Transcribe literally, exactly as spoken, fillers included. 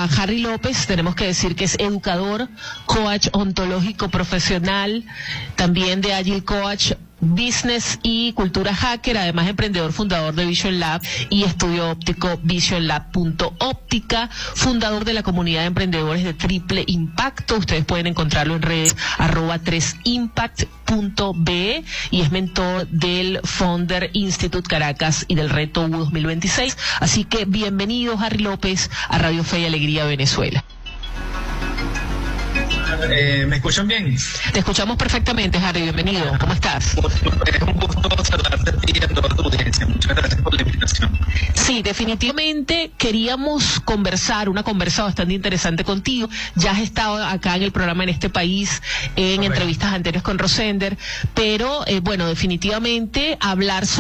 Harry López, tenemos que decir que es educador, coach ontológico profesional, también de Agile Coach, Business y Cultura Hacker, además emprendedor, fundador de Vision Lab y estudio óptico vision lab punto óptica, fundador de la comunidad de emprendedores de Triple Impacto. Ustedes pueden encontrarlo en redes arroba tres impact punto be y es mentor del Founder Institute Caracas y del Reto U dos mil veintiséis. Así que bienvenido, Harry López, a Radio Fe y Alegría Venezuela. Eh, ¿Me escuchan bien? Te escuchamos perfectamente, Harry, bienvenido. ¿Cómo estás? Es un gusto saludarte a ti y a toda tu audiencia. Muchas gracias por la invitación. Sí, definitivamente queríamos conversar, una conversa bastante interesante contigo. Ya has estado acá en el programa En Este País, en Correcto. Entrevistas anteriores con Rosender, pero eh, bueno, definitivamente hablar sobre